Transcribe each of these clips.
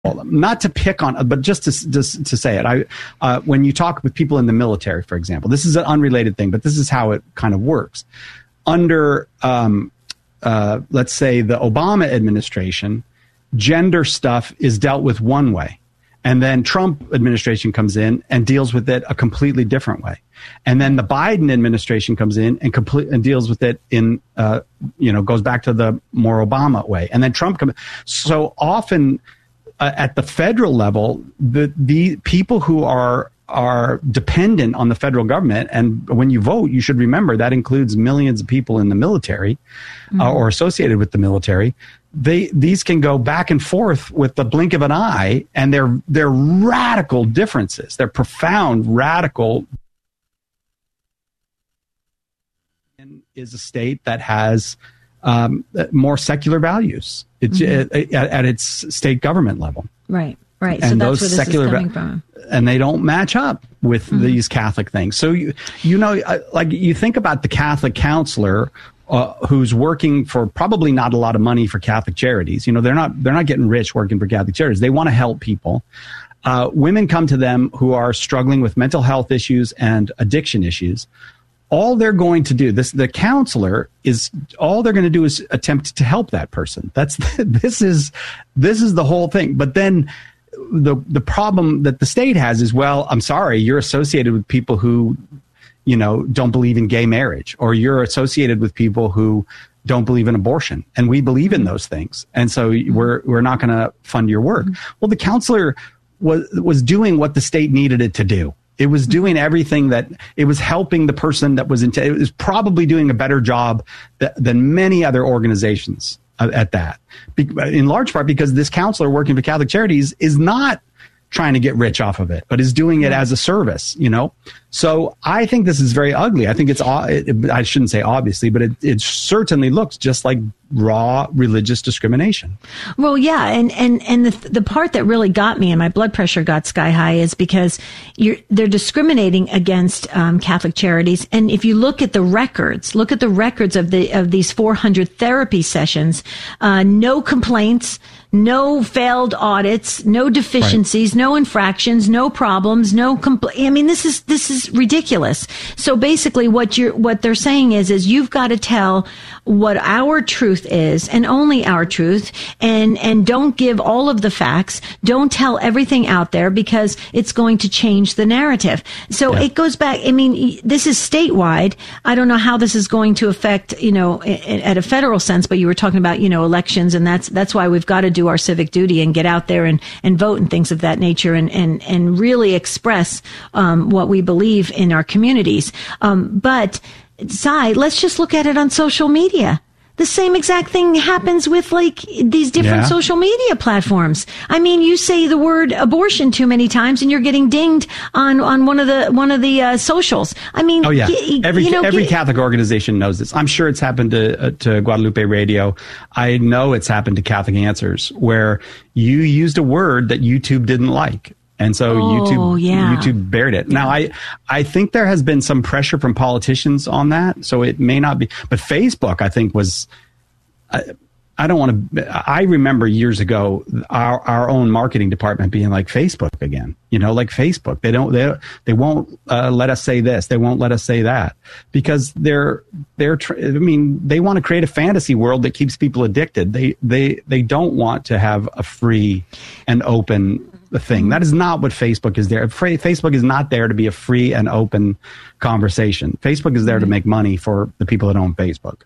not to pick on, but just to say it. When you talk with people in the military, for example, this is an unrelated thing, but this is how it kind of works. Under, let's say, the Obama administration, gender stuff is dealt with one way. And then Trump administration comes in and deals with it a completely different way. And then the Biden administration comes in and deals with it in, goes back to the more Obama way. And then Trump comes. So often at the federal level, the people who are dependent on the federal government, and when you vote, you should remember that includes millions of people in the military or associated with the military. These can go back and forth with the blink of an eye, and they're radical differences. They're profound, radical. Is a state that has more secular values. It's at its state government level. Right. And so that's those where this secular is coming from. And they don't match up with these Catholic things. So you think about the Catholic counselor who's working for probably not a lot of money for Catholic charities. They're not getting rich working for Catholic charities. They want to help people. Women come to them who are struggling with mental health issues and addiction issues. All they're going to do, the counselor is attempt to help that person. This is the whole thing. But then the problem that the state has is, well, I'm sorry, you're associated with people who, don't believe in gay marriage, or you're associated with people who don't believe in abortion, and we believe in those things, and so we're not going to fund your work. Well, the counselor was doing what the state needed it to do. It was doing everything that it was helping the person that was it was probably doing a better job than many other organizations at that. In large part because this counselor working for Catholic Charities is not trying to get rich off of it, but is doing it as a service, So I think this is very ugly. I think I shouldn't say obviously, but it certainly looks just like raw religious discrimination. Well, yeah. And the part that really got me and my blood pressure got sky high is because they're discriminating against Catholic Charities. And if you look at the records of these 400 therapy sessions, no complaints, no failed audits, no deficiencies, no infractions, no problems, this is ridiculous. So basically what they're saying is you've got to tell what our truth is and only our truth, and don't give all of the facts. Don't tell everything out there because it's going to change the narrative. So it goes back. This is statewide. I don't know how this is going to affect, at a federal sense, but you were talking about, elections, and that's why we've got to do our civic duty and get out there and vote and things of that nature and really express what we believe in our communities. But Cy, let's just look at it on social media. The same exact thing happens with these different social media platforms. You say the word abortion too many times and you're getting dinged on one of the socials. Every Catholic organization knows this. I'm sure it's happened to Guadalupe Radio. I know it's happened to Catholic Answers, where you used a word that YouTube didn't like. And so YouTube buried it. Now, I think there has been some pressure from politicians on that, so it may not be. But Facebook, I think, was. I don't want to. I remember years ago our own marketing department being like, Facebook again. Like Facebook. They won't let us say this. They won't let us say that because they want to create a fantasy world that keeps people addicted. They don't want to have a free and open thing. That is not what Facebook is there. Facebook is not there to be a free and open conversation. Facebook is there to make money for the people that own Facebook.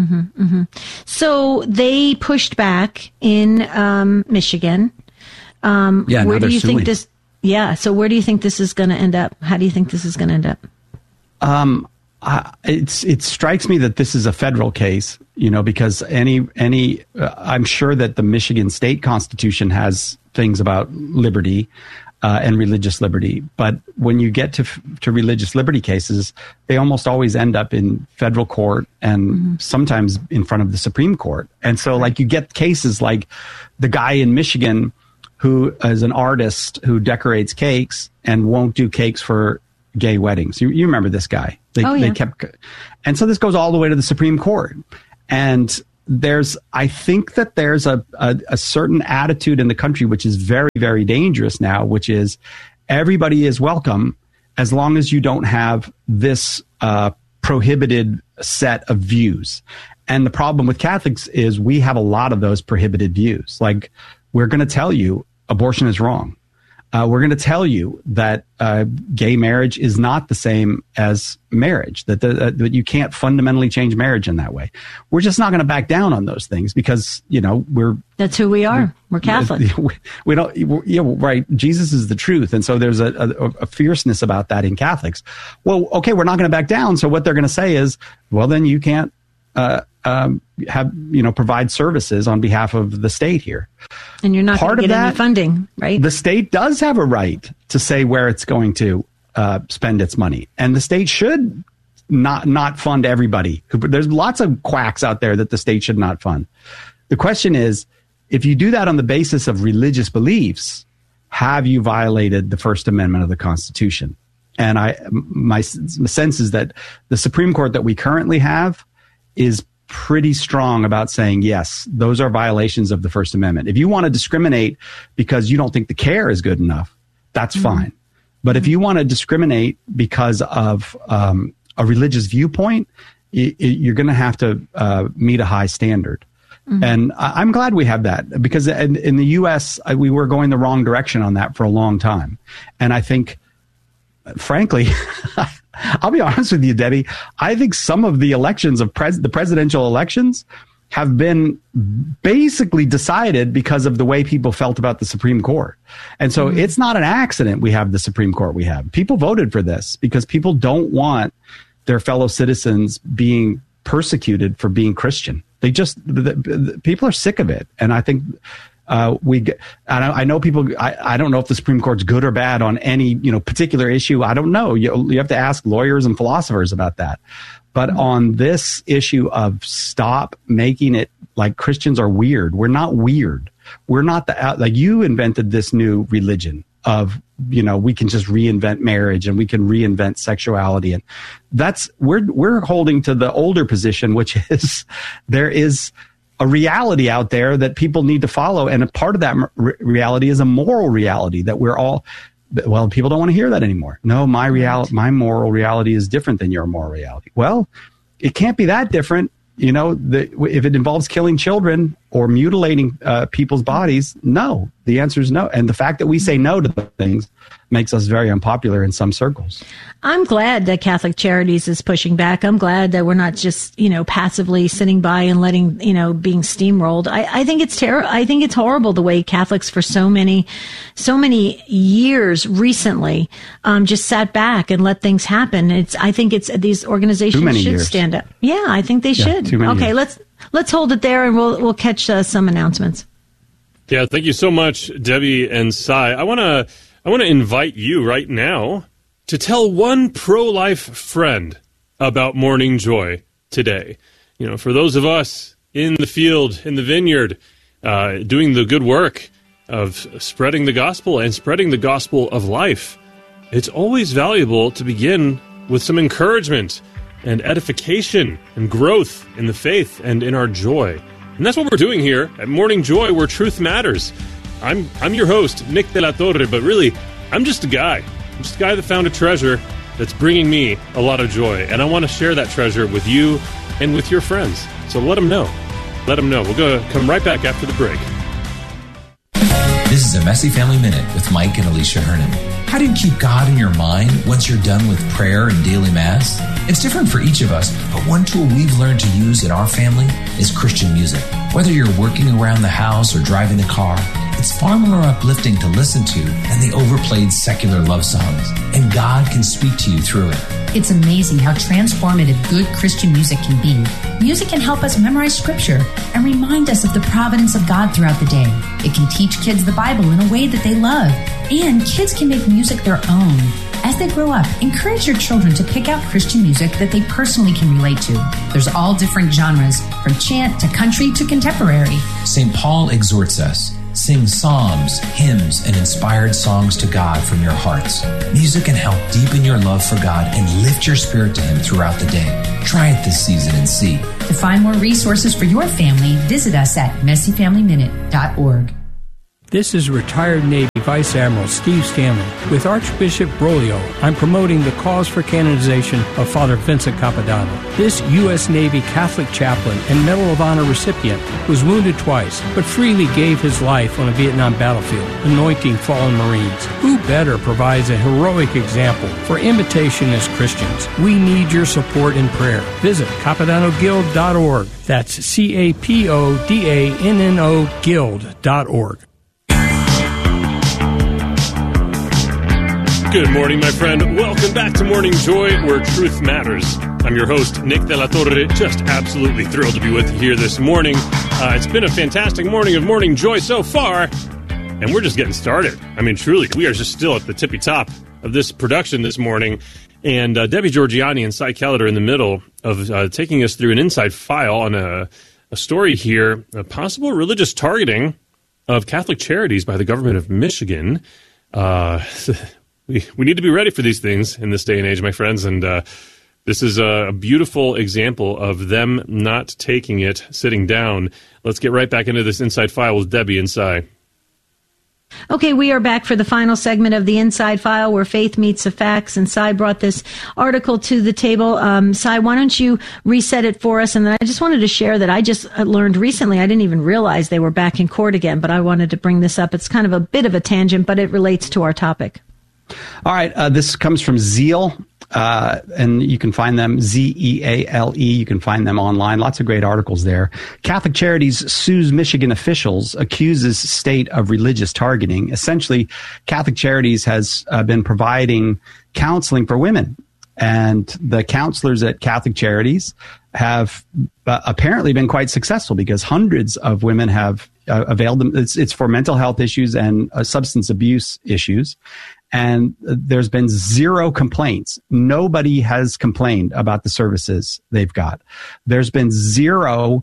So they pushed back in Michigan. Where do you think this? Yeah. So where do you think this is going to end up? How do you think this is going to end up? It strikes me that this is a federal case, because I'm sure that the Michigan state constitution has things about liberty and religious liberty. But when you get to religious liberty cases, they almost always end up in federal court and sometimes in front of the Supreme Court. And so you get cases like the guy in Michigan who is an artist who decorates cakes and won't do cakes for gay weddings. You remember this guy. They kept, and so this goes all the way to the Supreme Court. And I think that there's a certain attitude in the country which is very, very dangerous now, which is everybody is welcome as long as you don't have this prohibited set of views. And the problem with Catholics is we have a lot of those prohibited views. Like, we're going to tell you abortion is wrong. We're going to tell you that gay marriage is not the same as marriage, that you can't fundamentally change marriage in that way. We're just not going to back down on those things because, that's who we are. We're Catholic. We don't, right. Jesus is the truth. And so there's a fierceness about that in Catholics. Well, okay, we're not going to back down. So what they're going to say is, well, then you can't provide services on behalf of the state here. And you're not going to get any funding, right? The state does have a right to say where it's going to spend its money. And the state should not fund everybody. There's lots of quacks out there that the state should not fund. The question is, if you do that on the basis of religious beliefs, have you violated the First Amendment of the Constitution? And my sense is that the Supreme Court that we currently have is pretty strong about saying, yes, those are violations of the First Amendment. If you want to discriminate because you don't think the care is good enough, that's fine. But if you want to discriminate because of a religious viewpoint, you're going to have to meet a high standard. And I'm glad we have that, because in the U.S., we were going the wrong direction on that for a long time. And I think, frankly, I'll be honest with you, Debbie, I think some of the elections of the presidential elections have been basically decided because of the way people felt about the Supreme Court. And so it's not an accident we have the Supreme Court we have. People voted for this because people don't want their fellow citizens being persecuted for being Christian. They just, people are sick of it. And I think I know people, I don't know if the Supreme Court's good or bad on any, particular issue. I don't know. You have to ask lawyers and philosophers about that. But on this issue of stop making it like Christians are weird. We're not weird. We're not like you invented this new religion of, we can just reinvent marriage and we can reinvent sexuality. And we're holding to the older position, which is there is a reality out there that people need to follow. And a part of that reality is a moral reality that we're all, well, people don't want to hear that anymore. No, my moral reality is different than your moral reality. Well, it can't be that different. If it involves killing children or mutilating people's bodies, no. The answer is no. And the fact that we say no to the things makes us very unpopular in some circles. I'm glad that Catholic Charities is pushing back. I'm glad that we're not just, passively sitting by and letting, being steamrolled. I think it's terrible. I think it's horrible the way Catholics for so many years recently just sat back and let things happen. I think these organizations should stand up. Yeah, I think they should. Okay, let's hold it there and we'll catch some announcements. Yeah, thank you so much, Debbie and Cy. I want to invite you right now to tell one pro-life friend about Morning Joy today. For those of us in the field, in the vineyard, doing the good work of spreading the gospel and spreading the gospel of life, it's always valuable to begin with some encouragement and edification and growth in the faith and in our joy. And that's what we're doing here at Morning Joy, where truth matters. I'm your host, Nick De La Torre, but really, I'm just a guy. I'm just a guy that found a treasure that's bringing me a lot of joy. And I want to share that treasure with you and with your friends. So let them know. Let them know. We're going to come right back after the break. This is a Messy Family Minute with Mike and Alicia Hernan. How do you keep God in your mind once you're done with prayer and daily mass? It's different for each of us, but one tool we've learned to use in our family is Christian music. Whether you're working around the house or driving the car, it's far more uplifting to listen to than the overplayed secular love songs, and God can speak to you through it. It's amazing how transformative good Christian music can be. Music can help us memorize Scripture and remind us of the providence of God throughout the day. It can teach kids the Bible in a way that they love, and kids can make music their own. As they grow up, encourage your children to pick out Christian music that they personally can relate to. There's all different genres, from chant to country to contemporary. St. Paul exhorts us, sing psalms, hymns, and inspired songs to God from your hearts. Music can help deepen your love for God and lift your spirit to Him throughout the day. Try it this season and see. To find more resources for your family, visit us at messyfamilyminute.org. This is retired Navy Vice Admiral Steve Stanley. With Archbishop Broglio, I'm promoting the cause for canonization of Father Vincent Capodanno. This U.S. Navy Catholic chaplain and Medal of Honor recipient was wounded twice, but freely gave his life on a Vietnam battlefield, anointing fallen Marines. Who better provides a heroic example for imitation as Christians? We need your support and prayer. Visit CapodannoGuild.org. That's CAPODANNO Guild.org. Good morning, my friend. Welcome back to Morning Joy, where truth matters. I'm your host, Nick De La Torre. Just absolutely thrilled to be with you here this morning. It's been a fantastic morning of Morning Joy so far, and we're just getting started. I mean, truly, we are just still at the tippy top of this production this morning. And Debbie Georgianni and Cy Kellett are in the middle of taking us through an inside file on a story here, a possible religious targeting of Catholic charities by the government of Michigan. We need to be ready for these things in this day and age, my friends, and this is a beautiful example of them not taking it, sitting down. Let's get right back into this Inside File with Debbie and Cy. Okay, we are back for the final segment of the Inside File, where faith meets the facts, and Cy brought this article to the table. Cy, why don't you reset it for us? And then I just wanted to share that I just learned recently, I didn't even realize they were back in court again, but I wanted to bring this up. It's kind of a bit of a tangent, but it relates to our topic. All right. This comes from Zeal, and you can find them, Zeale. You can find them online. Lots of great articles there. Catholic Charities sues Michigan officials, accuses state of religious targeting. Essentially, Catholic Charities has been providing counseling for women. And the counselors at Catholic Charities have apparently been quite successful, because hundreds of women have availed them. It's for mental health issues and substance abuse issues. And there's been zero complaints. Nobody has complained about the services they've got. There's been zero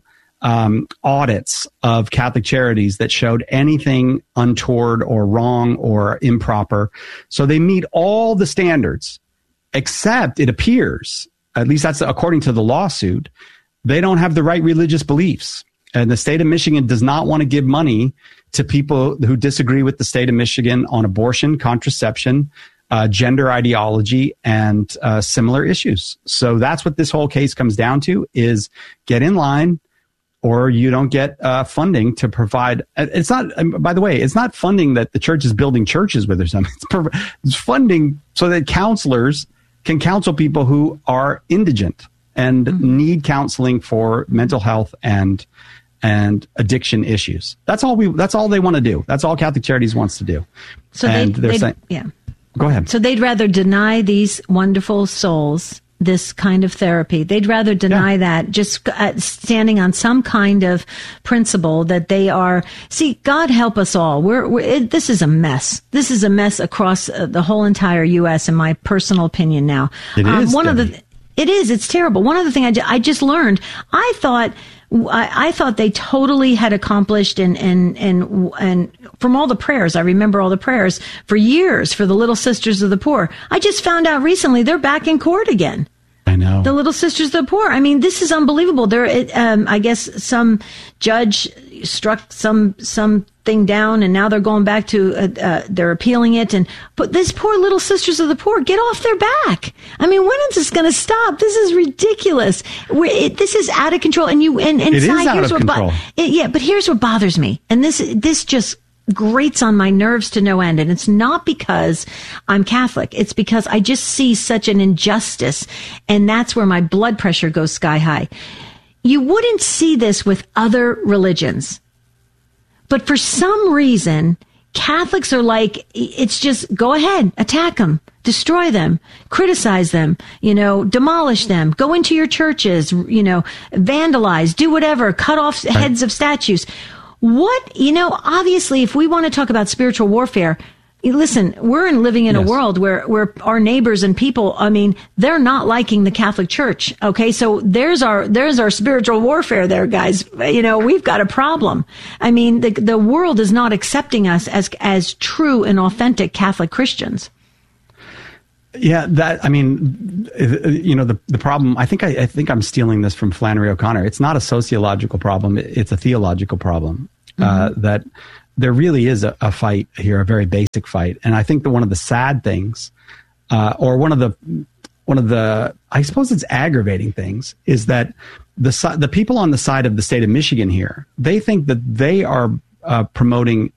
audits of Catholic Charities that showed anything untoward or wrong or improper. So they meet all the standards, except it appears, at least that's according to the lawsuit, they don't have the right religious beliefs. And the state of Michigan does not want to give money to people who disagree with the state of Michigan on abortion, contraception, gender ideology, and similar issues. So that's what this whole case comes down to, is get in line or you don't get funding to provide. It's not, by the way, it's not funding that the church is building churches with or something. It's funding so that counselors can counsel people who are indigent and need counseling for mental health and addiction issues. That's all they want to do. That's all Catholic Charities wants to do. So they're saying, yeah. Go ahead. So they'd rather deny these wonderful souls this kind of therapy. They'd rather deny that, just standing on some kind of principle that they are. See, God help us all. This is a mess. This is a mess across the whole entire U.S. in my personal opinion. Now, it is. It is. It's terrible. One other thing I just learned. I thought they totally had accomplished and from all the prayers, I remember all the prayers for years for the Little Sisters of the Poor. I just found out recently they're back in court again. I know. The Little Sisters of the Poor. I mean, this is unbelievable. I guess some judge struck something down, and now they're going back to, they're appealing it. But these poor Little Sisters of the Poor, get off their back. I mean, when is this going to stop? This is ridiculous. This is out of control. And it is out of control. But here's what bothers me. And this just grates on my nerves to no end. And it's not because I'm Catholic. It's because I just see such an injustice. And that's where my blood pressure goes sky high. You wouldn't see this with other religions. But for some reason, Catholics are like, it's just go ahead, attack them, destroy them, criticize them, demolish them, go into your churches, vandalize, do whatever, cut off heads of statues. Obviously, if we want to talk about spiritual warfare, listen, we're living in a world where our neighbors and people, I mean, they're not liking the Catholic Church. Okay. So there's our spiritual warfare there, guys. We've got a problem. I mean, the world is not accepting us as true and authentic Catholic Christians. Yeah, the problem, I think I'm stealing this from Flannery O'Connor. It's not a sociological problem. It's a theological problem. That there really is a fight here, a very basic fight. And I think that one of the sad things, or one of the, I suppose it's aggravating things, is that the people on the side of the state of Michigan here, they think that they are promoting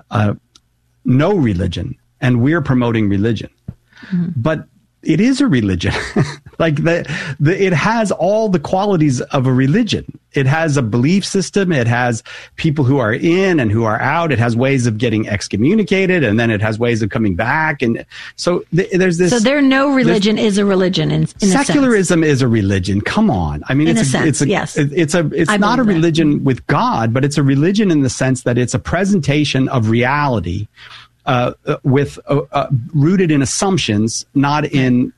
no religion, and we're promoting religion. But it is a religion. Like it has all the qualities of a religion. It has a belief system. It has people who are in and who are out. It has ways of getting excommunicated, and then it has ways of coming back. And so there's this. So no religion is a religion in secularism is a religion. Come on. I mean, yes. It's not a religion with God, but it's a religion in the sense that it's a presentation of reality. With rooted in assumptions, not in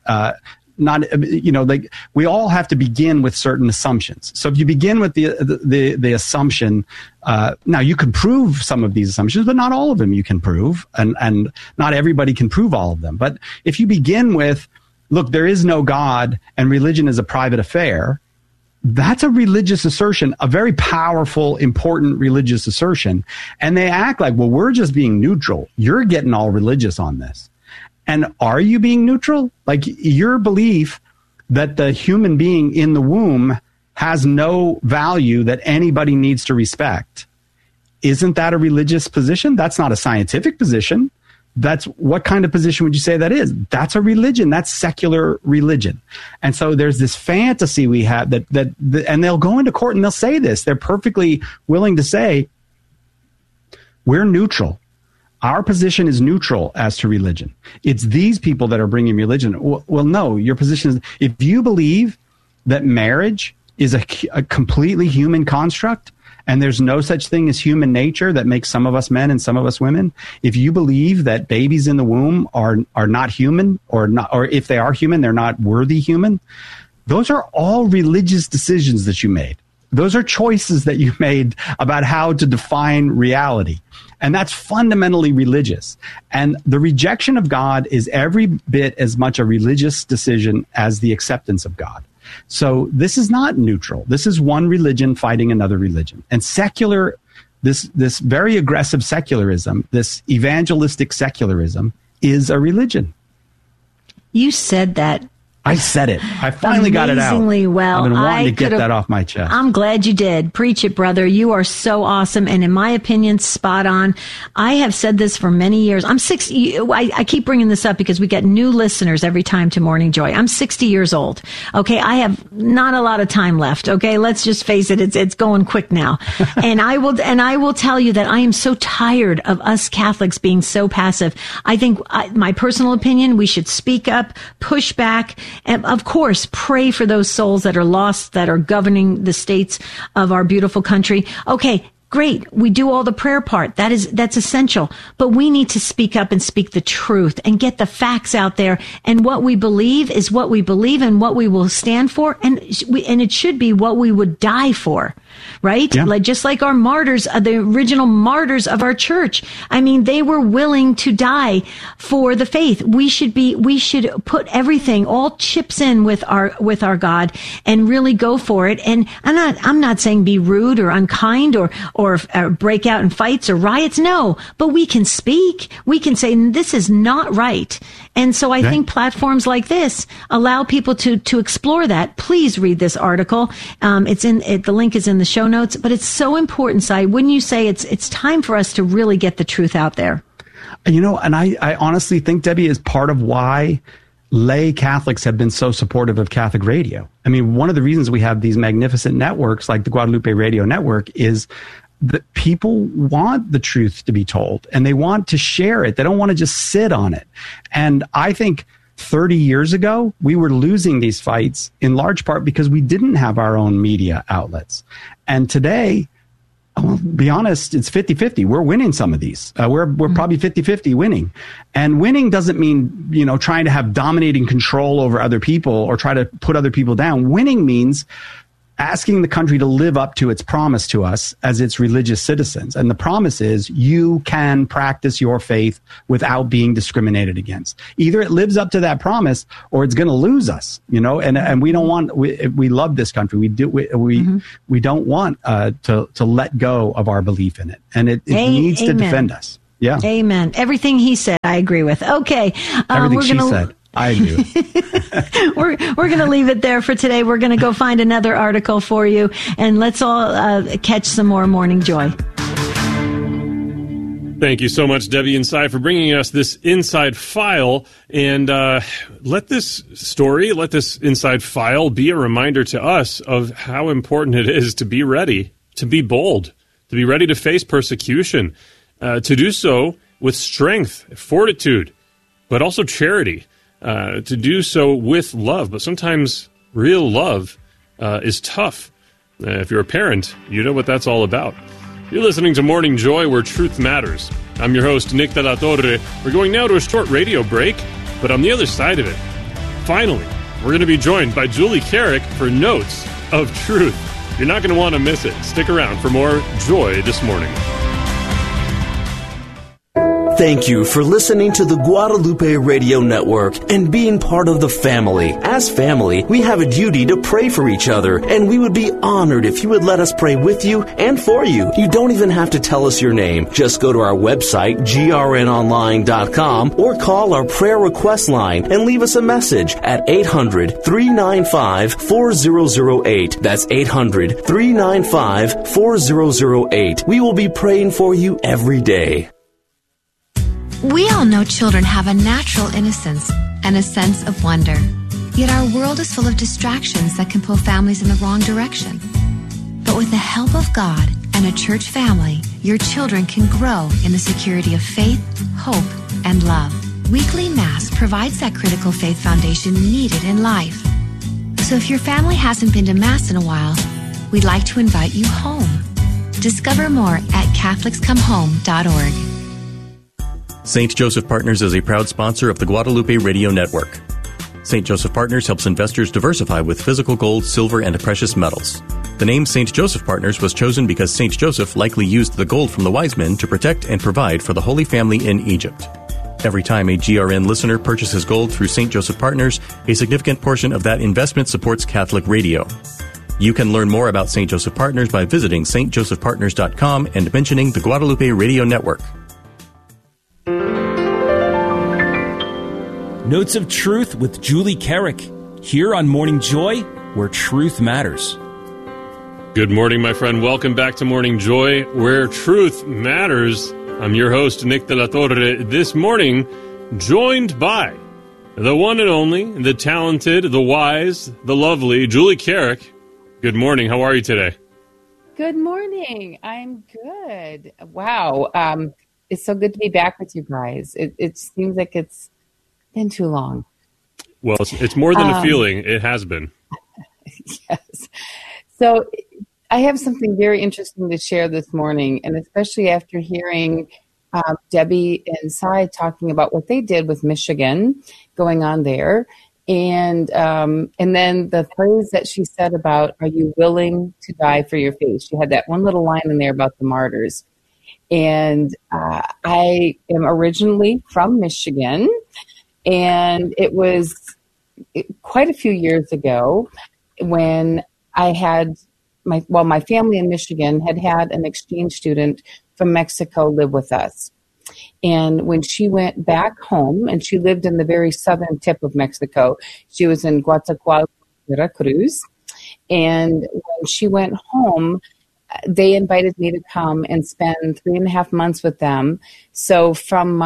like we all have to begin with certain assumptions. So if you begin with the assumption, now you can prove some of these assumptions, but not all of them you can prove, and not everybody can prove all of them. But if you begin with, look, there is no God and religion is a private affair, that's a religious assertion, a very powerful, important religious assertion. And they act like, well, we're just being neutral. You're getting all religious on this. And are you being neutral? Like your belief that the human being in the womb has no value that anybody needs to respect. Isn't that a religious position? That's not a scientific position. That's what kind of position would you say that is? That's a religion. That's secular religion. And so there's this fantasy we have that and they'll go into court and they'll say this. They're perfectly willing to say, we're neutral. Our position is neutral as to religion. It's these people that are bringing religion. Well, no, your position is, if you believe that marriage is a completely human construct, and there's no such thing as human nature that makes some of us men and some of us women, if you believe that babies in the womb are not human, or if they are human, they're not worthy human, those are all religious decisions that you made. Those are choices that you made about how to define reality. And that's fundamentally religious. And the rejection of God is every bit as much a religious decision as the acceptance of God. So this is not neutral. This is one religion fighting another religion. And this very aggressive secularism, this evangelistic secularism, is a religion. You said that. I said it. I finally got it out. Amazingly well. I've been wanting to get that off my chest. I'm glad you did. Preach it, brother. You are so awesome. And in my opinion, spot on. I have said this for many years. I'm 60. I keep bringing this up because we get new listeners every time to Morning Joy. I'm 60 years old. Okay. I have not a lot of time left. Okay. Let's just face it. It's going quick now. and I will tell you that I am so tired of us Catholics being so passive. I think my personal opinion, we should speak up, push back, and of course, pray for those souls that are lost, that are governing the states of our beautiful country. Okay, great. We do all the prayer part. That's essential. But we need to speak up and speak the truth and get the facts out there. And what we believe is what we believe and what we will stand for. And it should be what we would die for. Right? Yeah. Just like our martyrs, the original martyrs of our church. I mean, they were willing to die for the faith. We should put everything, all chips in with our God and really go for it. And I'm not saying be rude or unkind or break out in fights or riots. No, but we can speak. We can say this is not right. And so I think platforms like this allow people to explore that. Please read this article. The link is in the show notes, but it's so important, Si. Wouldn't you say it's time for us to really get the truth out there? You know, and I honestly think, Debbie, is part of why lay Catholics have been so supportive of Catholic radio. I mean, one of the reasons we have these magnificent networks like the Guadalupe Radio Network is that people want the truth to be told and they want to share it. They don't want to just sit on it. And I think 30 years ago, we were losing these fights in large part because we didn't have our own media outlets. And today, I'll be honest, it's 50-50. We're winning some of these. We're probably 50-50 winning. And winning doesn't mean, trying to have dominating control over other people or try to put other people down. Winning means asking the country to live up to its promise to us as its religious citizens. And the promise is you can practice your faith without being discriminated against. Either it lives up to that promise or it's going to lose us, and we don't want, we love this country. We don't want to let go of our belief in it. And it needs to defend us. Yeah. Amen. Everything he said, I agree with. Okay. Everything she said. I do. We're going to leave it there for today. We're going to go find another article for you, and let's all catch some more Morning Joy. Thank you so much, Debbie and Cy, for bringing us this inside file. And let this inside file be a reminder to us of how important it is to be ready, to be bold, to be ready to face persecution, to do so with strength, fortitude, but also charity. To do so with love, but sometimes real love is tough. If you're a parent, you know what that's all about. You're listening to Morning Joy, where truth matters. I'm your host, Nick De La Torre. We're going now to a short radio break, but on the other side of it, finally, we're going to be joined by Julie Carrick for Notes of Truth. You're not going to want to miss it. Stick around for more Joy this morning. Thank you for listening to the Guadalupe Radio Network and being part of the family. As family, we have a duty to pray for each other, and we would be honored if you would let us pray with you and for you. You don't even have to tell us your name. Just go to our website, grnonline.com, or call our prayer request line and leave us a message at 800-395-4008. That's 800-395-4008. We will be praying for you every day. We all know children have a natural innocence and a sense of wonder. Yet our world is full of distractions that can pull families in the wrong direction. But with the help of God and a church family, your children can grow in the security of faith, hope, and love. Weekly Mass provides that critical faith foundation needed in life. So if your family hasn't been to Mass in a while, we'd like to invite you home. Discover more at CatholicsComeHome.org. St. Joseph Partners is a proud sponsor of the Guadalupe Radio Network. St. Joseph Partners helps investors diversify with physical gold, silver, and precious metals. The name St. Joseph Partners was chosen because St. Joseph likely used the gold from the wise men to protect and provide for the Holy Family in Egypt. Every time a GRN listener purchases gold through St. Joseph Partners, a significant portion of that investment supports Catholic radio. You can learn more about St. Joseph Partners by visiting stjosephpartners.com and mentioning the Guadalupe Radio Network. Notes of Truth with Julie Carrick, here on Morning Joy, where truth matters. Good morning, my friend. Welcome back to Morning Joy, where truth matters. I'm your host, Nick De La Torre. This morning, joined by the one and only, the talented, the wise, the lovely Julie Carrick. Good morning. How are you today? Good morning. I'm good. Wow. It's so good to be back with you guys. It seems like it's been too long. Well, it's more than a feeling. It has been. Yes. So I have something very interesting to share this morning, and especially after hearing Debbie and Cy talking about what they did with Michigan going on there. And then the phrase that she said about, are you willing to die for your faith? She had that one little line in there about the martyrs. And I am originally from Michigan, and it was quite a few years ago when I had my family in Michigan had an exchange student from Mexico live with us. And when she went back home, and she lived in the very southern tip of Mexico, she was in Guatzacoalcos, Veracruz. And when she went home, they invited me to come and spend 3.5 months with them. So from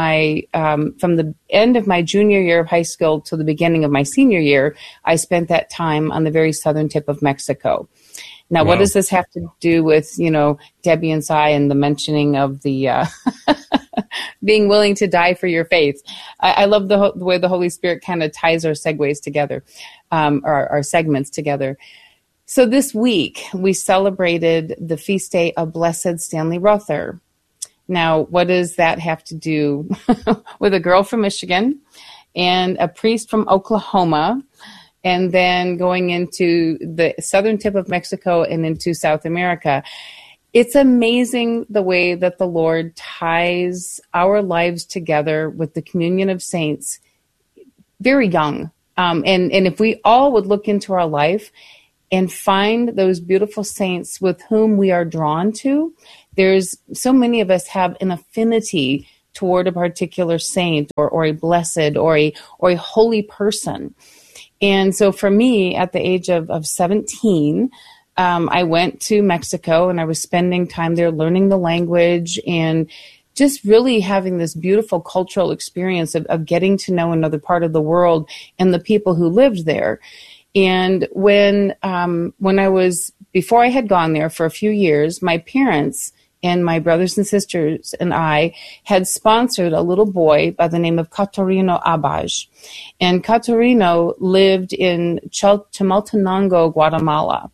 the end of my junior year of high school to the beginning of my senior year, I spent that time on the very southern tip of Mexico. Now, What does this have to do with, Debbie and Cy and the mentioning of the being willing to die for your faith? I love the way the Holy Spirit kind of ties our segues together, our segments together. So this week, we celebrated the feast day of Blessed Stanley Rother. Now, what does that have to do with a girl from Michigan and a priest from Oklahoma and then going into the southern tip of Mexico and into South America. It's amazing the way that the Lord ties our lives together with the communion of saints very young. And if we all would look into our life and find those beautiful saints with whom we are drawn to, there's so many of us have an affinity toward a particular saint or a blessed or a holy person. And so for me, at the age of 17, I went to Mexico, and I was spending time there learning the language and just really having this beautiful cultural experience of getting to know another part of the world and the people who lived there. And when before I had gone there for a few years, my parents and my brothers and sisters and I had sponsored a little boy by the name of Catarino Abaj. And Catarino lived in Chimaltenango, Guatemala.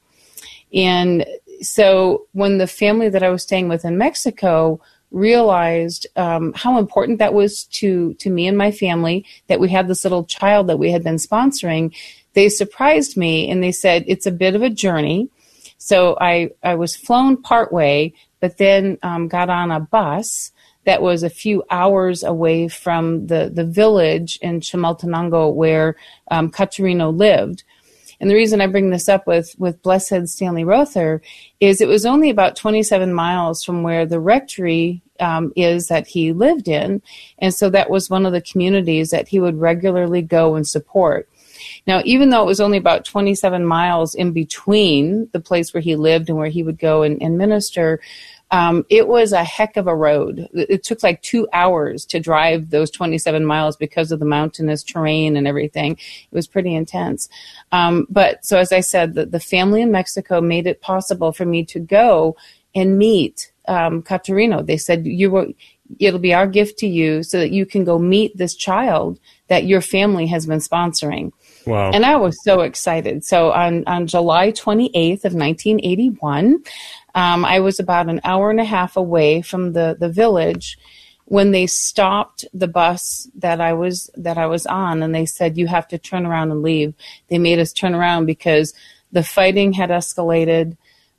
And so when the family that I was staying with in Mexico realized how important that was to me and my family, that we had this little child that we had been sponsoring, they surprised me and they said, it's a bit of a journey. So I was flown partway, but then got on a bus that was a few hours away from the village in Chimaltenango where Catarino lived. And the reason I bring this up with Blessed Stanley Rother is it was only about 27 miles from where the rectory is that he lived in. And so that was one of the communities that he would regularly go and support. Now, even though it was only about 27 miles in between the place where he lived and where he would go and minister, it was a heck of a road. It took like 2 hours to drive those 27 miles because of the mountainous terrain and everything. It was pretty intense. But so as I said, the family in Mexico made it possible for me to go and meet Catarino. They said, it'll be our gift to you so that you can go meet this child that your family has been sponsoring. Wow. And I was so excited. So on July 28th of 1981, I was about an hour and a half away from the village when they stopped the bus that I was on, and they said, you have to turn around and leave. They made us turn around because the fighting had escalated.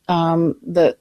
The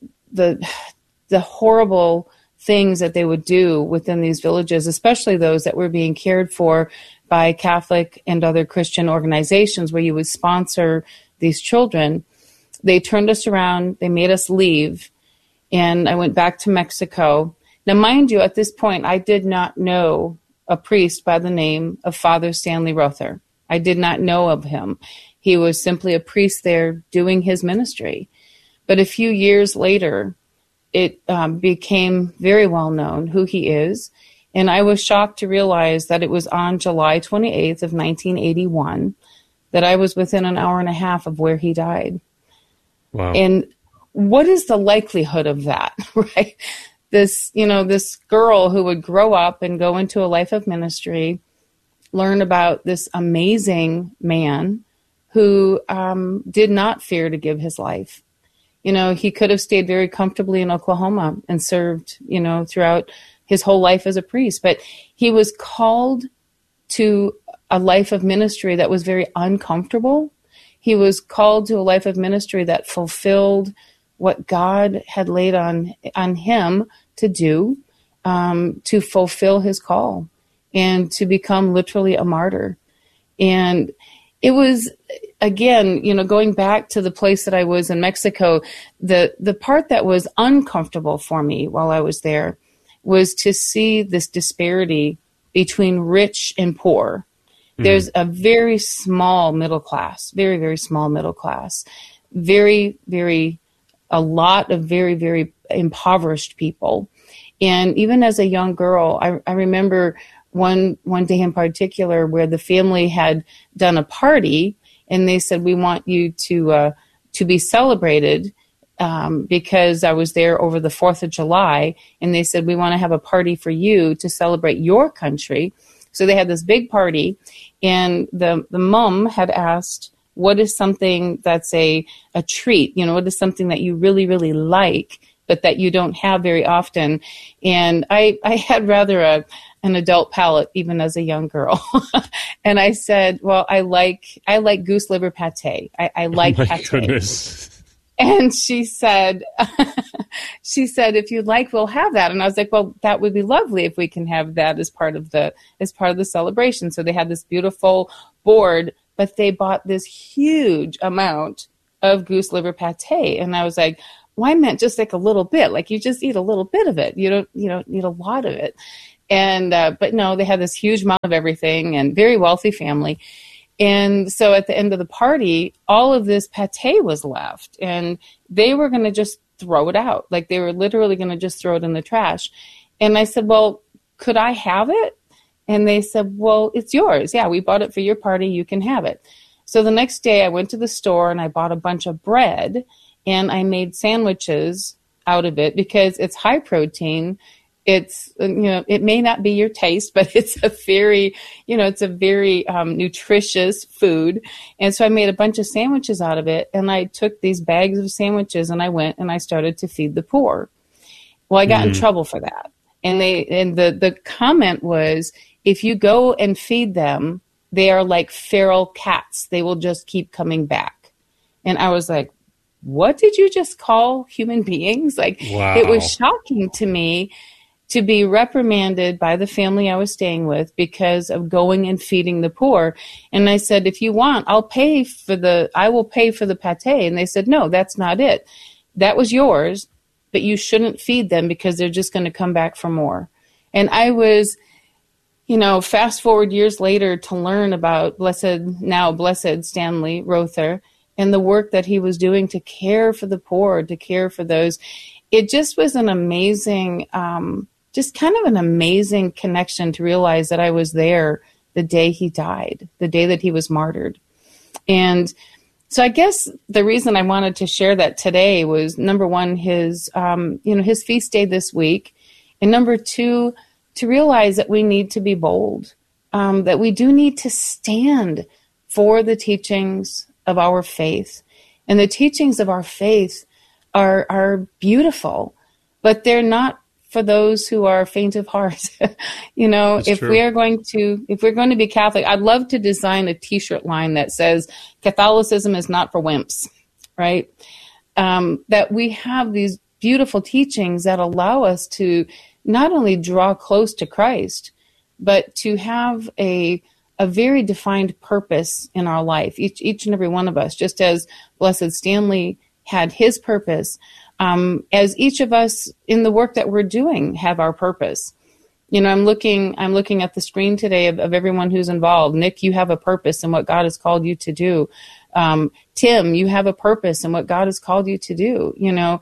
horrible things that they would do within these villages, especially those that were being cared for by Catholic and other Christian organizations where you would sponsor these children. They turned us around, they made us leave, and I went back to Mexico. Now, mind you, at this point, I did not know a priest by the name of Father Stanley Rother. I did not know of him. He was simply a priest there doing his ministry. But a few years later, it became very well known who he is. And I was shocked to realize that it was on July 28th of 1981 that I was within an hour and a half of where he died. Wow. And what is the likelihood of that, right? This girl who would grow up and go into a life of ministry, learn about this amazing man who did not fear to give his life. He could have stayed very comfortably in Oklahoma and served, throughout his whole life as a priest. But he was called to a life of ministry that was very uncomfortable. He was called to a life of ministry that fulfilled what God had laid on him to do, to fulfill his call and to become literally a martyr. And it was, again, going back to the place that I was in Mexico, the part that was uncomfortable for me while I was there was to see this disparity between rich and poor. Mm-hmm. There's a very small middle class, very, very small middle class, a lot of very, very impoverished people. And even as a young girl, I remember one day in particular where the family had done a party and they said, we want you to be celebrated because I was there over the 4th of July. And they said, we want to have a party for you to celebrate your country. So they had this big party, and the mom had asked, what is something that's a treat? What is something that you really, really like, but that you don't have very often? And I had rather an adult palate even as a young girl. And I said, well, I like goose liver pate. I like pate. Goodness. And she said, if you'd like, we'll have that. And I was like, well, that would be lovely if we can have that as part of the celebration. So they had this beautiful board, but they bought this huge amount of goose liver pate. And I was like, well, I meant just like a little bit, like you just eat a little bit of it. You don't need a lot of it. And, but no, they had this huge amount of everything, and very wealthy family. And so at the end of the party, all of this pate was left, and they were going to just throw it out. Like they were literally going to just throw it in the trash. And I said, well, could I have it? And they said, well, it's yours. Yeah, we bought it for your party. You can have it. So the next day I went to the store and I bought a bunch of bread, and I made sandwiches out of it because it's high protein. It's, it may not be your taste, but it's a very nutritious food. And so I made a bunch of sandwiches out of it, and I took these bags of sandwiches and I went and I started to feed the poor. Well, I got in trouble for that. And the comment was, if you go and feed them, they are like feral cats. They will just keep coming back. And I was like, what did you just call human beings? Like, wow. It was shocking to me to be reprimanded by the family I was staying with because of going and feeding the poor. And I said, if you want, I will pay for the pate. And they said, no, that's not it. That was yours, but you shouldn't feed them because they're just going to come back for more. And I was, fast forward years later to learn about Blessed Stanley Rother and the work that he was doing to care for the poor, to care for those. It just was an amazing, just kind of an amazing connection to realize that I was there the day he died, the day that he was martyred. And so I guess the reason I wanted to share that today was, number one, his feast day this week. And number two, to realize that we need to be bold, that we do need to stand for the teachings of our faith. And the teachings of our faith are beautiful, but they're not for those who are faint of heart. If we're going to be Catholic, I'd love to design a t-shirt line that says Catholicism is not for wimps, right? That we have these beautiful teachings that allow us to not only draw close to Christ, but to have a very defined purpose in our life, each and every one of us, just as Blessed Stanley had his purpose, as each of us in the work that we're doing have our purpose. I'm looking at the screen today of everyone who's involved. Nick, you have a purpose in what God has called you to do. Tim, you have a purpose in what God has called you to do.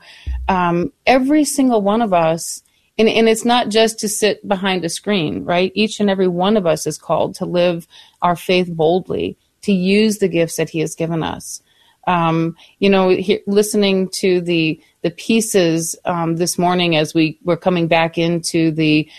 Every single one of us, and it's not just to sit behind a screen, right? Each and every one of us is called to live our faith boldly, to use the gifts that he has given us. Listening to the pieces this morning as we were coming back into the,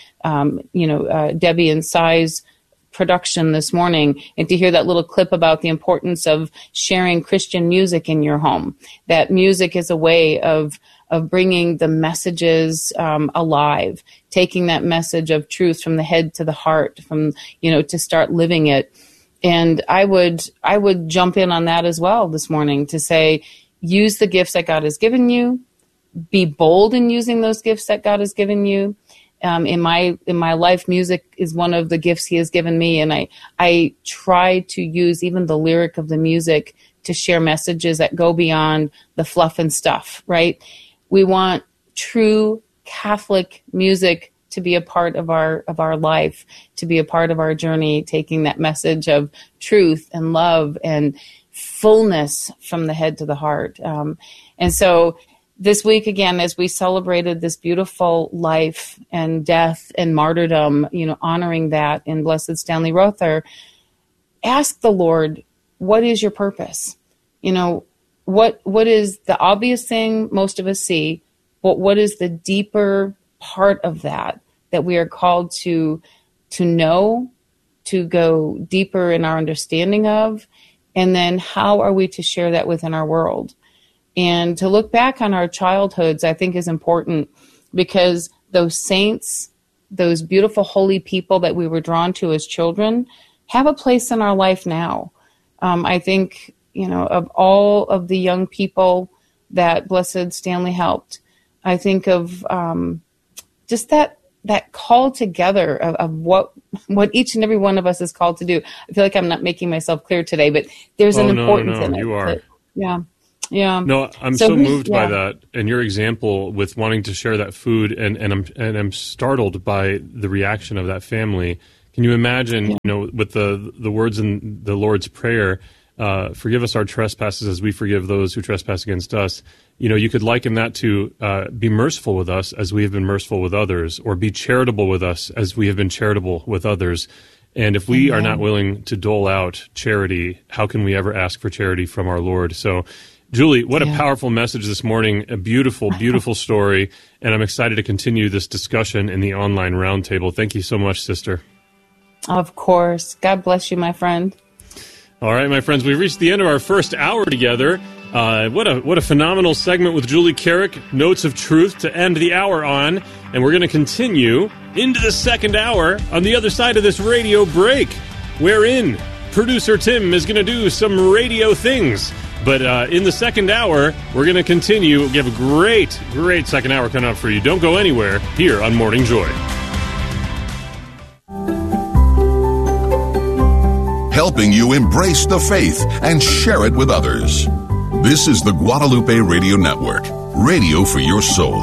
Debbie and Sai's production this morning, and to hear that little clip about the importance of sharing Christian music in your home. That music is a way of bringing the messages alive, taking that message of truth from the head to the heart, to start living it. And I would jump in on that as well this morning to say, use the gifts that God has given you, be bold in using those gifts that God has given you. In my life, music is one of the gifts he has given me. And I try to use even the lyric of the music to share messages that go beyond the fluff and stuff, right? We want true Catholic music to be a part of our life, to be a part of our journey, taking that message of truth and love and fullness from the head to the heart. And so this week, again, as we celebrated this beautiful life and death and martyrdom, honoring that in Blessed Stanley Rother, ask the Lord, what is your purpose? What is the obvious thing most of us see, but what is the deeper part of that we are called to know, to go deeper in our understanding of, and then how are we to share that within our world? And to look back on our childhoods, I think, is important, because those saints those beautiful, holy people that we were drawn to as children have a place in our life now. I think, of all of the young people that Blessed Stanley helped, I think of just that call together of what each and every one of us is called to do. I feel like I'm not making myself clear today, but there's an importance in it. You are. Yeah. No, I'm so moved by that and your example with wanting to share that food, and I'm startled by the reaction of that family. Can you imagine, with the words in the Lord's Prayer, forgive us our trespasses as we forgive those who trespass against us. You could liken that to be merciful with us as we have been merciful with others, or be charitable with us as we have been charitable with others. And if we are not willing to dole out charity, how can we ever ask for charity from our Lord? So, Julie, what a powerful message this morning, a beautiful, beautiful story, and I'm excited to continue this discussion in the online roundtable. Thank you so much, sister. Of course. God bless you, my friend. All right, my friends, we've reached the end of our first hour together. What a phenomenal segment with Julie Carrick, Notes of Truth to end the hour on, and we're going to continue into the second hour on the other side of this radio break, wherein producer Tim is going to do some radio things. But in the second hour, we're going to continue. We have a great, great second hour coming up for you. Don't go anywhere here on Morning Joy. Helping you embrace the faith and share it with others. This is the Guadalupe Radio Network, radio for your soul.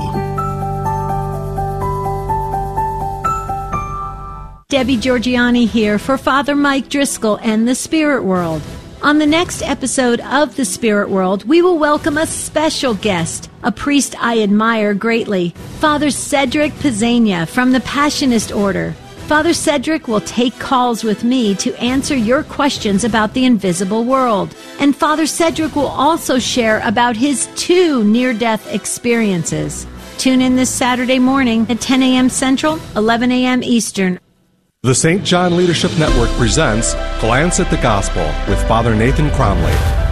Debbie Georgiani here for Father Mike Driscoll and the Spirit World. On the next episode of The Spirit World, we will welcome a special guest, a priest I admire greatly, Father Cedric Pizzania from the Passionist Order. Father Cedric will take calls with me to answer your questions about the invisible world. And Father Cedric will also share about his 2 near-death experiences. Tune in this Saturday morning at 10 a.m. Central, 11 a.m. Eastern. The St. John Leadership Network presents Glance at the Gospel with Father Nathan Cromley.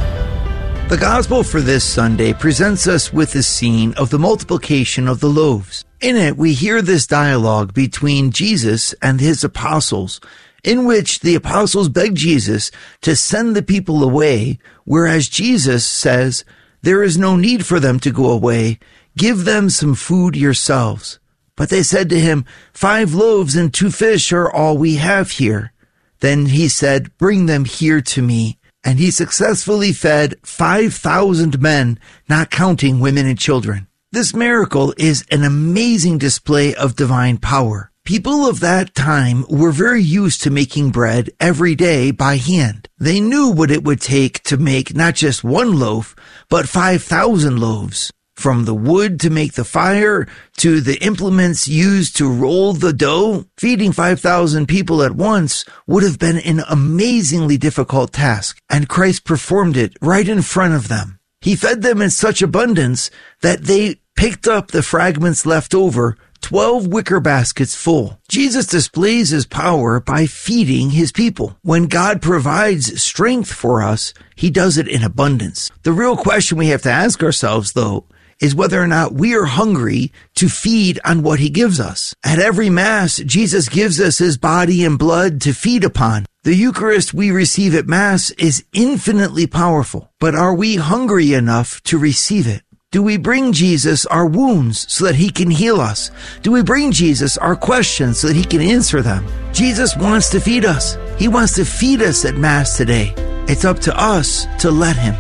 The Gospel for this Sunday presents us with the scene of the multiplication of the loaves. In it, we hear this dialogue between Jesus and his apostles, in which the apostles beg Jesus to send the people away, whereas Jesus says, "There is no need for them to go away. Give them some food yourselves." But they said to him, 5 loaves and 2 fish are all we have here. Then he said, "Bring them here to me." And he successfully fed 5,000 men, not counting women and children. This miracle is an amazing display of divine power. People of that time were very used to making bread every day by hand. They knew what it would take to make not just 1 loaf, but 5,000 loaves. From the wood to make the fire, to the implements used to roll the dough, feeding 5,000 people at once would have been an amazingly difficult task, and Christ performed it right in front of them. He fed them in such abundance that they picked up the fragments left over, 12 wicker baskets full. Jesus displays his power by feeding his people. When God provides strength for us, he does it in abundance. The real question we have to ask ourselves, though, is whether or not we are hungry to feed on what he gives us. At every Mass, Jesus gives us his body and blood to feed upon. The Eucharist we receive at Mass is infinitely powerful, but are we hungry enough to receive it? Do we bring Jesus our wounds so that he can heal us? Do we bring Jesus our questions so that he can answer them? Jesus wants to feed us. He wants to feed us at Mass today. It's up to us to let him.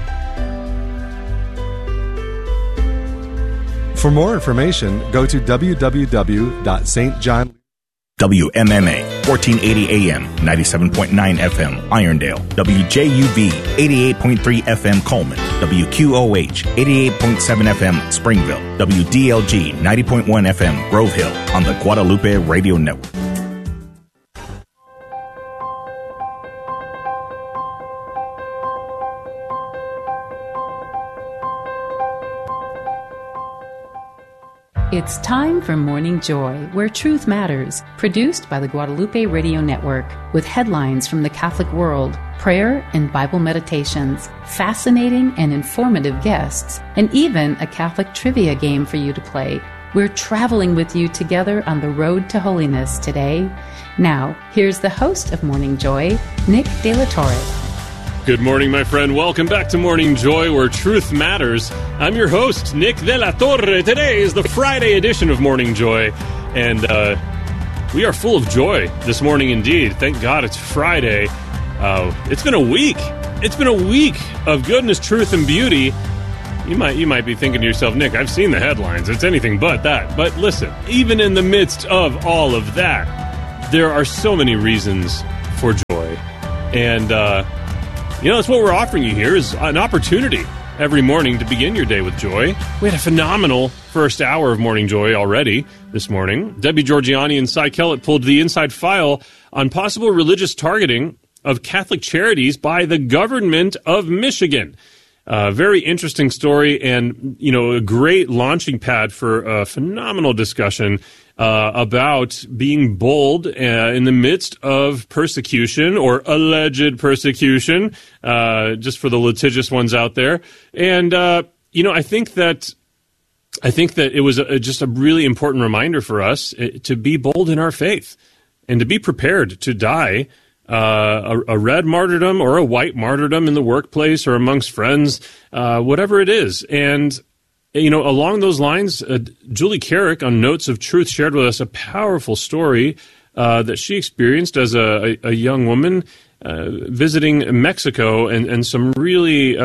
For more information, go to www.stjohn. WMMA, 1480 AM, 97.9 FM, Irondale. WJUV, 88.3 FM, Coleman. WQOH, 88.7 FM, Springville. WDLG, 90.1 FM, Grove Hill, on the Guadalupe Radio Network. It's time for Morning Joy, where truth matters, produced by the Guadalupe Radio Network, with headlines from the Catholic world, prayer and Bible meditations, fascinating and informative guests, and even a Catholic trivia game for you to play. We're traveling with you together on the road to holiness today. Now, here's the host of Morning Joy, Nick De La Torre. Good morning, my friend. Welcome back to Morning Joy, where truth matters. I'm your host, Nick De La Torre. Today is the Friday edition of Morning Joy, and we are full of joy this morning indeed. Thank God it's Friday. It's been a week. It's been a week of goodness, truth, and beauty. You might be thinking to yourself, Nick, I've seen the headlines. It's anything but that. But listen, even in the midst of all of that, there are so many reasons for joy. And, that's what we're offering you here is an opportunity every morning to begin your day with joy. We had a phenomenal first hour of Morning Joy already this morning. Debbie Georgiani and Cy Kellett pulled the inside file on possible religious targeting of Catholic charities by the government of Michigan. Very interesting story and, a great launching pad for a phenomenal discussion about being bold in the midst of persecution or alleged persecution, just for the litigious ones out there. And, I think that it was just a really important reminder for us to be bold in our faith and to be prepared to die a red martyrdom or a white martyrdom in the workplace or amongst friends, whatever it is. And, along those lines, Julie Carrick on Notes of Truth shared with us a powerful story that she experienced as a young woman visiting Mexico and some really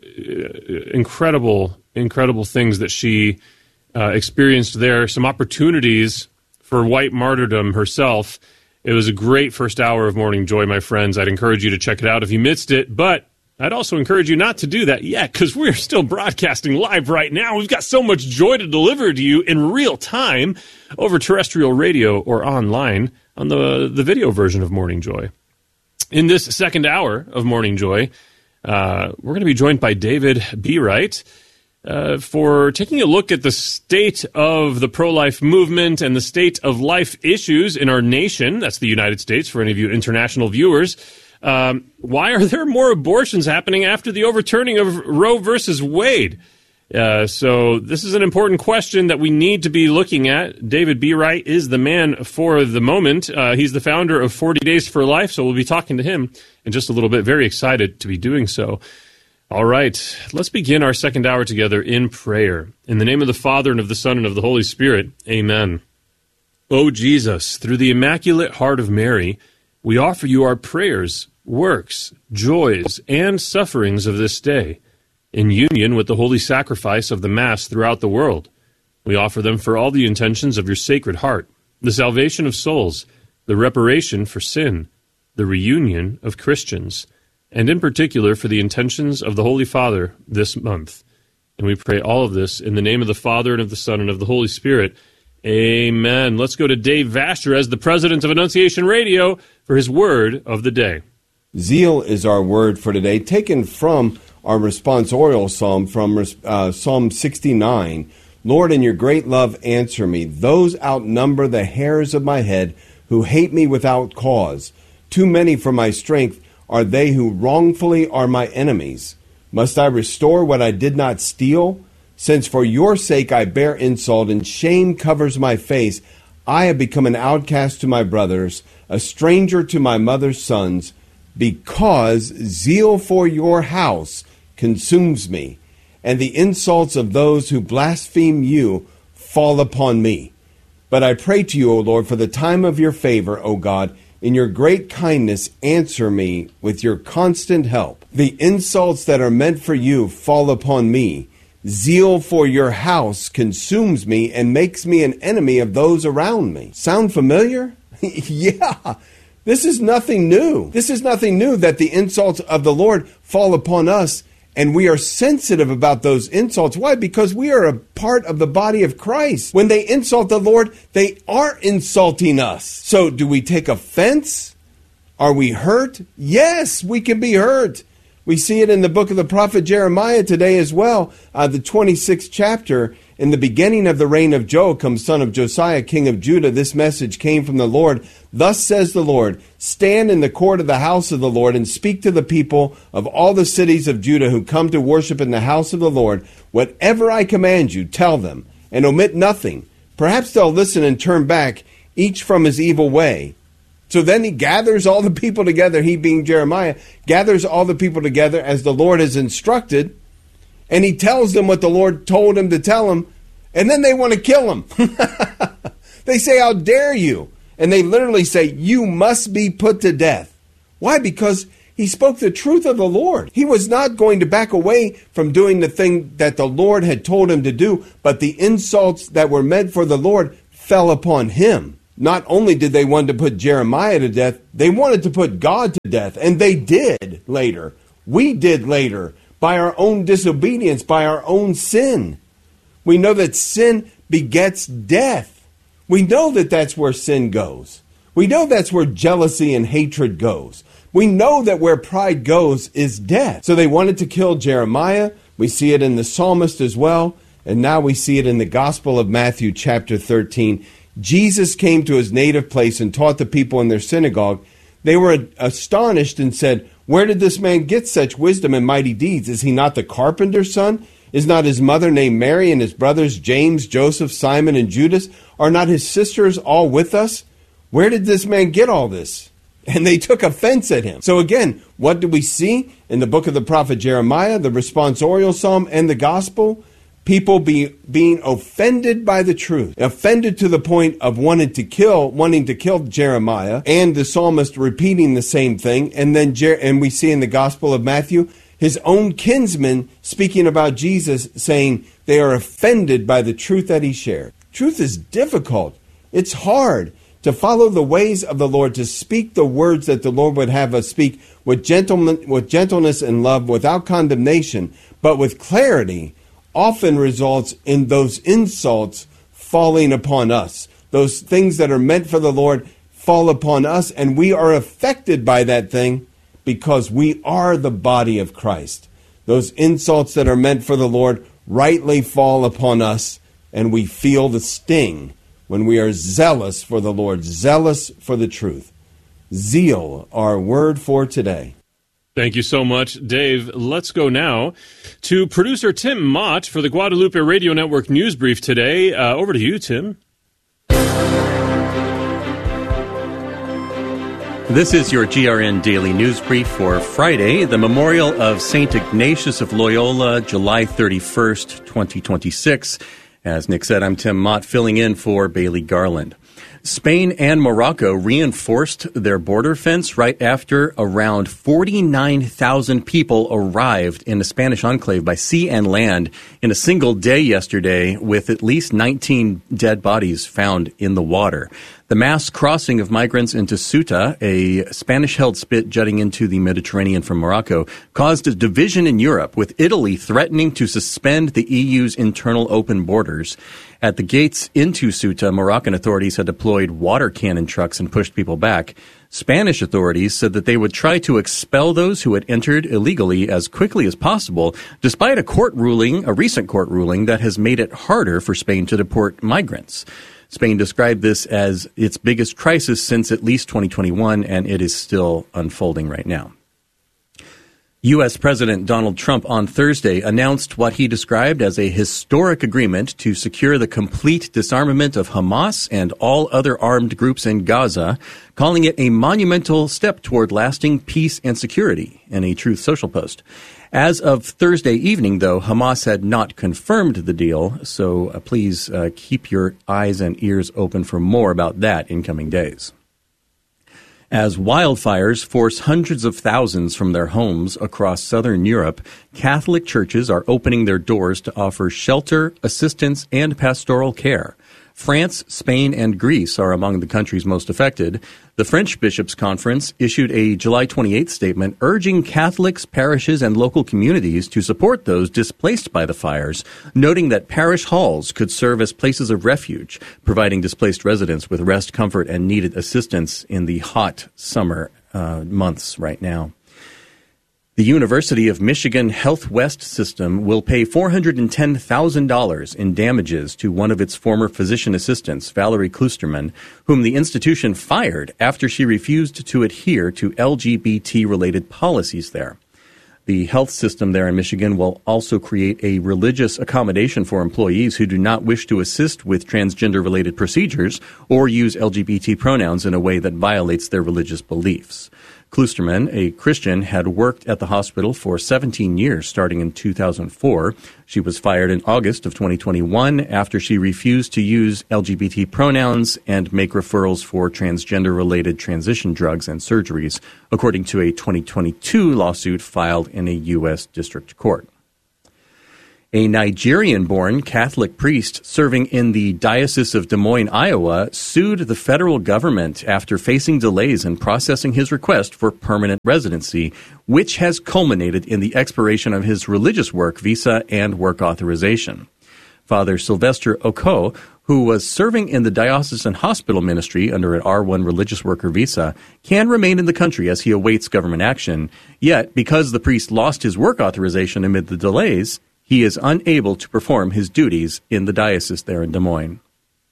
incredible things that she experienced there, some opportunities for white martyrdom herself. It was a great first hour of Morning Joy, my friends. I'd encourage you to check it out if you missed it, but I'd also encourage you not to do that yet because we're still broadcasting live right now. We've got so much joy to deliver to you in real time over terrestrial radio or online on the video version of Morning Joy. In this second hour of Morning Joy, we're going to be joined by David Bereit for taking a look at the state of the pro-life movement and the state of life issues in our nation. That's the United States, for any of you international viewers. Why are there more abortions happening after the overturning of Roe versus Wade? So this is an important question that we need to be looking at. David Bereit is the man for the moment. He's the founder of 40 Days for Life, so we'll be talking to him in just a little bit. Very excited to be doing so. All right, let's begin our second hour together in prayer. In the name of the Father, and of the Son, and of the Holy Spirit, amen. O Jesus, through the Immaculate Heart of Mary, we offer you our prayers, works, joys, and sufferings of this day, in union with the holy sacrifice of the Mass throughout the world. We offer them for all the intentions of your Sacred Heart, the salvation of souls, the reparation for sin, the reunion of Christians, and in particular for the intentions of the Holy Father this month. And we pray all of this in the name of the Father, and of the Son, and of the Holy Spirit. Amen. Let's go to Dave Vasher as the president of Annunciation Radio for his word of the day. Zeal is our word for today, taken from our responsorial psalm from Psalm 69. Lord, in your great love, answer me. Those outnumber the hairs of my head who hate me without cause. Too many for my strength are they who wrongfully are my enemies. Must I restore what I did not steal? Since for your sake I bear insult and shame covers my face, I have become an outcast to my brothers, a stranger to my mother's sons, because zeal for your house consumes me, and the insults of those who blaspheme you fall upon me. But I pray to you, O Lord, for the time of your favor, O God. In your great kindness, answer me with your constant help. The insults that are meant for you fall upon me. Zeal for your house consumes me and makes me an enemy of those around me. Sound familiar? Yeah. This is nothing new. This is nothing new that the insults of the Lord fall upon us, and we are sensitive about those insults. Why? Because we are a part of the body of Christ. When they insult the Lord, they are insulting us. So do we take offense? Are we hurt? Yes, we can be hurt. We see it in the book of the prophet Jeremiah today as well, the 26th chapter. In the beginning of the reign of Joachim, son of Josiah, king of Judah, this message came from the Lord. Thus says the Lord, stand in the court of the house of the Lord and speak to the people of all the cities of Judah who come to worship in the house of the Lord. Whatever I command you, tell them, and omit nothing. Perhaps they'll listen and turn back, each from his evil way. So then he gathers all the people together, he being Jeremiah, gathers all the people together as the Lord has instructed, and he tells them what the Lord told him to tell them, and then they want to kill him. They say, how dare you? And they literally say, you must be put to death. Why? Because he spoke the truth of the Lord. He was not going to back away from doing the thing that the Lord had told him to do, but the insults that were meant for the Lord fell upon him. Not only did they want to put Jeremiah to death, they wanted to put God to death. And they did later. We did later by our own disobedience, by our own sin. We know that sin begets death. We know that that's where sin goes. We know that's where jealousy and hatred goes. We know that where pride goes is death. So they wanted to kill Jeremiah. We see it in the psalmist as well. And now we see it in the Gospel of Matthew chapter 13. Jesus came to his native place and taught the people in their synagogue. They were astonished and said, where did this man get such wisdom and mighty deeds? Is he not the carpenter's son? Is not his mother named Mary, and his brothers James, Joseph, Simon, and Judas? Are not his sisters all with us? Where did this man get all this? And they took offense at him. So again, what do we see in the book of the prophet Jeremiah, the responsorial psalm, and the gospel? People being offended by the truth, offended to the point of wanting to kill Jeremiah, and the psalmist repeating the same thing. And then and we see in the Gospel of Matthew, his own kinsmen speaking about Jesus, saying they are offended by the truth that he shared. Truth is difficult. It's hard to follow the ways of the Lord, to speak the words that the Lord would have us speak with gentleness and love, without condemnation, but with clarity, often results in those insults falling upon us. Those things that are meant for the Lord fall upon us, and we are affected by that thing because we are the body of Christ. Those insults that are meant for the Lord rightly fall upon us, and we feel the sting when we are zealous for the Lord, zealous for the truth. Zeal, our word for today. Thank you so much, Dave. Let's go now to producer Tim Mott for the Guadalupe Radio Network News Brief today. Over to you, Tim. This is your GRN Daily News Brief for Friday, the memorial of St. Ignatius of Loyola, July 31st, 2026. As Nick said, I'm Tim Mott, filling in for Bailey Garland. Spain and Morocco reinforced their border fence right after around 49,000 people arrived in the Spanish enclave by sea and land in a single day yesterday, with at least 19 dead bodies found in the water. The mass crossing of migrants into Ceuta, a Spanish-held spit jutting into the Mediterranean from Morocco, caused a division in Europe, with Italy threatening to suspend the EU's internal open borders. At the gates into Ceuta, Moroccan authorities had deployed water cannon trucks and pushed people back. Spanish authorities said that they would try to expel those who had entered illegally as quickly as possible, despite a recent court ruling that has made it harder for Spain to deport migrants. Spain described this as its biggest crisis since at least 2021, and it is still unfolding right now. U.S. President Donald Trump on Thursday announced what he described as a historic agreement to secure the complete disarmament of Hamas and all other armed groups in Gaza, calling it a monumental step toward lasting peace and security in a Truth Social post. As of Thursday evening, though, Hamas had not confirmed the deal, so please keep your eyes and ears open for more about that in coming days. As wildfires force hundreds of thousands from their homes across southern Europe, Catholic churches are opening their doors to offer shelter, assistance, and pastoral care. France, Spain, and Greece are among the countries most affected. The French Bishops' Conference issued a July 28th statement urging Catholics, parishes, and local communities to support those displaced by the fires, noting that parish halls could serve as places of refuge, providing displaced residents with rest, comfort, and needed assistance in the hot summer months right now. The University of Michigan Health West system will pay $410,000 in damages to one of its former physician assistants, Valerie Klusterman, whom the institution fired after she refused to adhere to LGBT-related policies there. The health system there in Michigan will also create a religious accommodation for employees who do not wish to assist with transgender-related procedures or use LGBT pronouns in a way that violates their religious beliefs. Kloosterman, a Christian, had worked at the hospital for 17 years, starting in 2004. She was fired in August of 2021 after she refused to use LGBT pronouns and make referrals for transgender-related transition drugs and surgeries, according to a 2022 lawsuit filed in a U.S. district court. A Nigerian-born Catholic priest serving in the Diocese of Des Moines, Iowa, sued the federal government after facing delays in processing his request for permanent residency, which has culminated in the expiration of his religious work visa and work authorization. Father Sylvester Oko, who was serving in the diocesan hospital ministry under an R1 religious worker visa, can remain in the country as he awaits government action. Yet, because the priest lost his work authorization amid the delays, he is unable to perform his duties in the diocese there in Des Moines.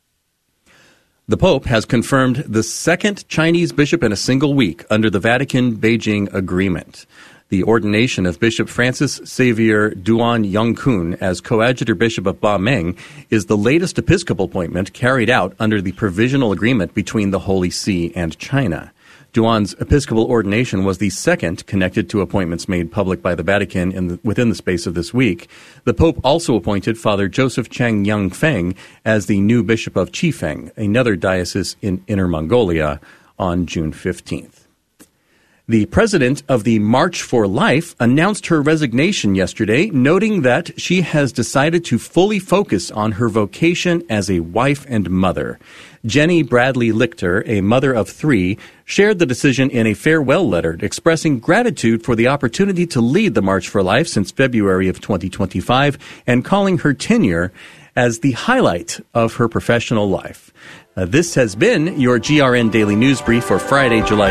The Pope has confirmed the second Chinese bishop in a single week under the Vatican-Beijing Agreement. The ordination of Bishop Francis Xavier Duan Yongkun as coadjutor bishop of Bameng is the latest episcopal appointment carried out under the provisional agreement between the Holy See and China. Duan's episcopal ordination was the second connected to appointments made public by the Vatican within the space of this week. The Pope also appointed Father Joseph Chang Yang-Feng as the new bishop of Chifeng, another diocese in Inner Mongolia, on June 15th. The president of the March for Life announced her resignation yesterday, noting that she has decided to fully focus on her vocation as a wife and mother. Jenny Bradley Lichter, a mother of 3, shared the decision in a farewell letter, expressing gratitude for the opportunity to lead the March for Life since February of 2025 and calling her tenure as the highlight of her professional life. This has been your GRN Daily News Brief for Friday, July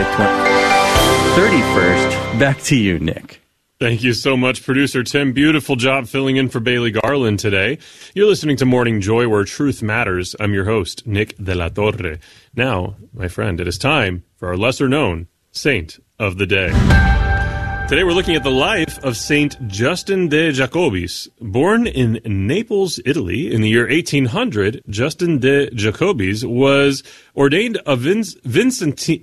31st. Back to you, Nick. Thank you so much, Producer Tim. Beautiful job filling in for Bailey Garland today. You're listening to Morning Joy, where truth matters. I'm your host, Nick de la Torre. Now, my friend, it is time for our lesser-known Saint of the Day. Today we're looking at the life of Saint Justin de Jacobis. Born in Naples, Italy, in the year 1800, Justin de Jacobis was ordained a Vincentian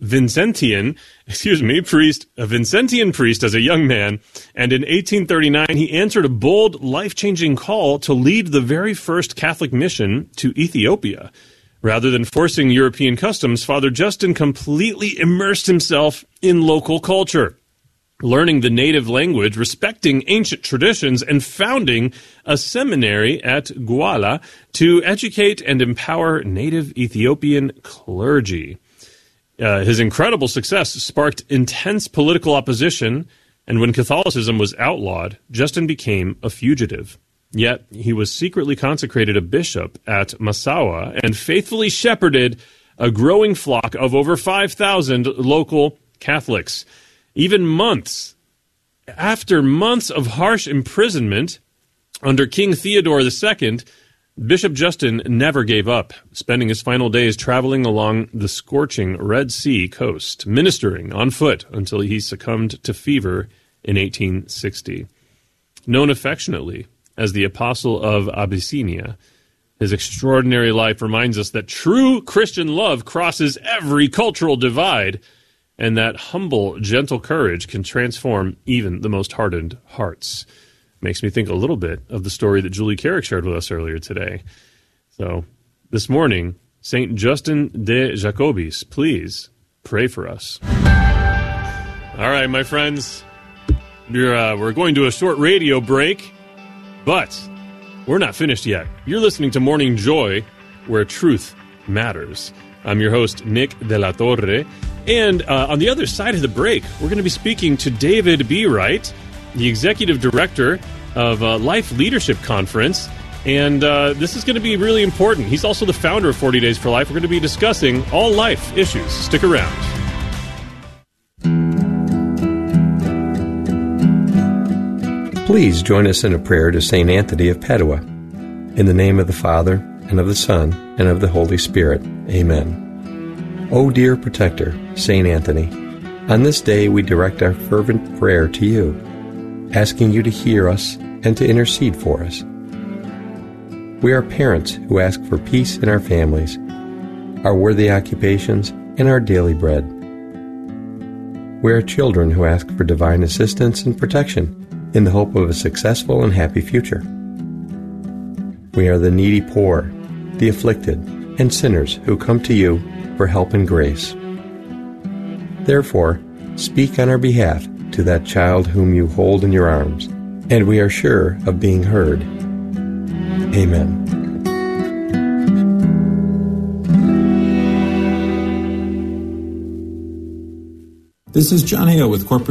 priest as a young man, and in 1839 he answered a bold, life-changing call to lead the very first Catholic mission to Ethiopia. Rather than forcing European customs, Father Justin completely immersed himself in local culture, learning the native language, respecting ancient traditions, and founding a seminary at Gouala to educate and empower native Ethiopian clergy. His incredible success sparked intense political opposition, and when Catholicism was outlawed, Justin became a fugitive. Yet he was secretly consecrated a bishop at Massawa and faithfully shepherded a growing flock of over 5,000 local Catholics. Even after months of harsh imprisonment under King Theodore II, Bishop Justin never gave up, spending his final days traveling along the scorching Red Sea coast, ministering on foot until he succumbed to fever in 1860. Known affectionately as the Apostle of Abyssinia, his extraordinary life reminds us that true Christian love crosses every cultural divide, and that humble, gentle courage can transform even the most hardened hearts. Makes me think a little bit of the story that Julie Carrick shared with us earlier today. So, this morning, St. Justin de Jacobis, please pray for us. All right, my friends, we're going to a short radio break, but we're not finished yet. You're listening to Morning Joy, where truth matters. I'm your host, Nick de la Torre. And on the other side of the break, we're going to be speaking to David B. Wright, the executive director of Life Leadership Conference. And this is going to be really important. He's also the founder of 40 Days for Life. We're going to be discussing all life issues. Stick around. Please join us in a prayer to St. Anthony of Padua. In the name of the Father, and of the Son, and of the Holy Spirit. Amen. O dear protector, St. Anthony, on this day we direct our fervent prayer to you. asking you to hear us and to intercede for us. We are parents who ask for peace in our families, our worthy occupations, and our daily bread. We are children who ask for divine assistance and protection in the hope of a successful and happy future. We are the needy poor, the afflicted, and sinners who come to you for help and grace. Therefore, speak on our behalf to that child whom you hold in your arms, and we are sure of being heard. Amen. This is John Hale with Corporate